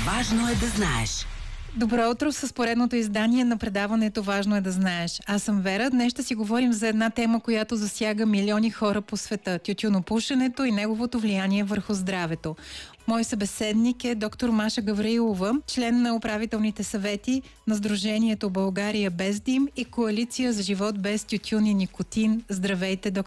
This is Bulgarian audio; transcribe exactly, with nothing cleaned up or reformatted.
Важно е да знаеш. Добро утро с поредното издание на предаването "Важно е да знаеш". Аз съм Вера. Днес ще си говорим за една тема, която засяга милиони хора по света – тютюнопушенето и неговото влияние върху здравето. Мой събеседник е доктор Маша Гавраилова, член на управителните съвети на Сдружението "България без дим" и Коалиция за живот без тютюн и никотин. Здравейте, доктор